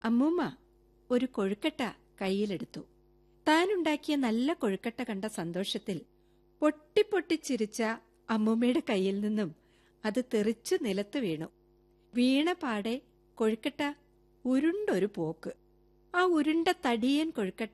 അമ്മൂമ്മ ഒരു കൊഴുക്കട്ട കൈയിലെടുത്തു. താനുണ്ടാക്കിയ നല്ല കൊഴുക്കട്ട കണ്ട സന്തോഷത്തിൽ പൊട്ടിപ്പൊട്ടിച്ചിരിച്ച അമ്മൂമ്മയുടെ കയ്യിൽ നിന്നും അത് തെറിച്ചു നിലത്ത് വീണു. വീണ പാടെ കൊഴുക്കട്ട ഉരുണ്ടൊരു പോക്ക്. ആ ഉരുണ്ട തടിയൻ കൊഴുക്കട്ട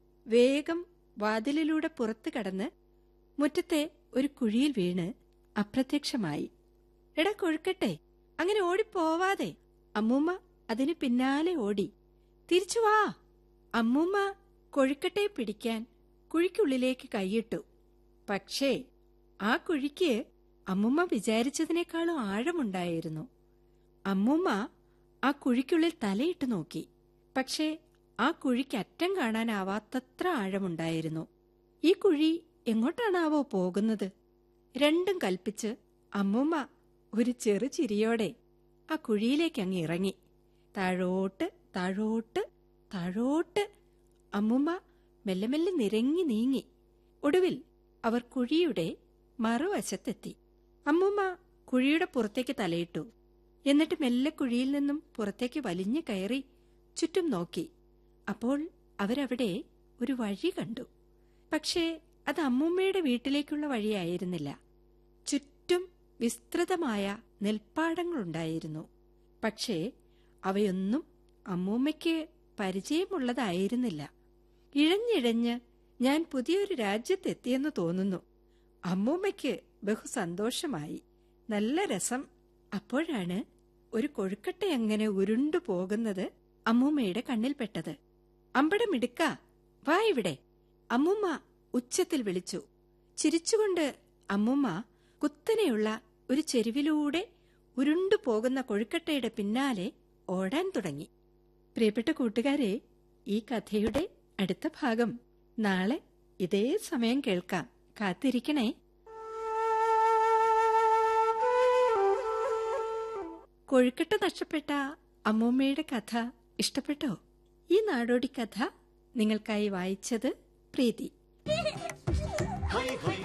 വേഗം വാതിലിലൂടെ പുറത്തു കടന്ന് മുറ്റത്തെ ഒരു കുഴിയിൽ വീണ് അപ്രത്യക്ഷമായി. എടാ കൊഴുക്കട്ടെ, അങ്ങനെ ഓടിപ്പോവാതെ! അമ്മൂമ്മ അതിനു പിന്നാലെ ഓടി. തിരിച്ചു വാ! അമ്മൂമ്മ കൊഴുക്കട്ടയെ പിടിക്കാൻ കുഴിക്കുള്ളിലേക്ക് കൈയിട്ടു. പക്ഷേ ആ കുഴിക്ക് അമ്മൂമ്മ വിചാരിച്ചതിനേക്കാളും ആഴമുണ്ടായിരുന്നു. അമ്മൂമ്മ ആ കുഴിക്കുള്ളിൽ തലയിട്ട് നോക്കി. പക്ഷേ ആ കുഴിക്ക് അറ്റം കാണാനാവാത്തത്ര ആഴമുണ്ടായിരുന്നു. ഈ കുഴി എങ്ങോട്ടാണാവോ പോകുന്നത്? രണ്ടും കൽപ്പിച്ച് അമ്മൂമ്മ ഒരു ചെറു ചിരിയോടെ ആ കുഴിയിലേക്കങ്ങ് ഇറങ്ങി. താഴോട്ട് താഴോട്ട് താഴോട്ട് അമ്മൂമ്മ മെല്ലെ മെല്ലെ നിരങ്ങി നീങ്ങി. ഒടുവിൽ അവർ കുഴിയുടെ മറുവശത്തെത്തി. അമ്മൂമ്മ കുഴിയുടെ പുറത്തേക്ക് തലയിട്ടു. എന്നിട്ട് മെല്ലെ കുഴിയിൽ നിന്നും പുറത്തേക്ക് വലിഞ്ഞു കയറി ചുറ്റും നോക്കി. അപ്പോൾ അവരവിടെ ഒരു വഴി കണ്ടു. പക്ഷേ അത് അമ്മൂമ്മയുടെ വീട്ടിലേക്കുള്ള വഴിയായിരുന്നില്ല. ചുറ്റും വിസ്തൃതമായ നെൽപ്പാടങ്ങളുണ്ടായിരുന്നു. പക്ഷേ അവയൊന്നും അമ്മൂമ്മയ്ക്ക് പരിചയമുള്ളതായിരുന്നില്ല. ഇഴഞ്ഞിഴഞ്ഞ് ഞാൻ പുതിയൊരു രാജ്യത്തെത്തിയെന്ന് തോന്നുന്നു. അമ്മൂമ്മയ്ക്ക് ബഹുസന്തോഷമായി. നല്ല രസം. അപ്പോഴാണ് ഒരു കൊഴുക്കട്ടയങ്ങനെ ഉരുണ്ടു പോകുന്നത് അമ്മൂമ്മയുടെ കണ്ണിൽപ്പെട്ടത്. അമ്പടമിടുക്ക, വാ ഇവിടെ! അമ്മൂമ്മ ഉച്ചത്തിൽ വിളിച്ചു. ചിരിച്ചുകൊണ്ട് അമ്മൂമ്മ കുത്തനെയുള്ള ഒരു ചെരുവിലൂടെ ഉരുണ്ടു പോകുന്ന കൊഴുക്കട്ടയുടെ പിന്നാലെ ഓടാൻ തുടങ്ങി. പ്രിയപ്പെട്ട കൂട്ടുകാരെ, ഈ കഥയുടെ അടുത്ത ഭാഗം നാളെ ഇതേ സമയം കേൾക്കാം. കാത്തിരിക്കണേ. കൊഴുക്കട്ട നഷ്ടപ്പെട്ട അമ്മൂമ്മയുടെ കഥ ഇഷ്ടപ്പെട്ടോ? ഈ നാടോടി കഥ നിങ്ങൾക്കായി വായിച്ചത് പ്രീതി.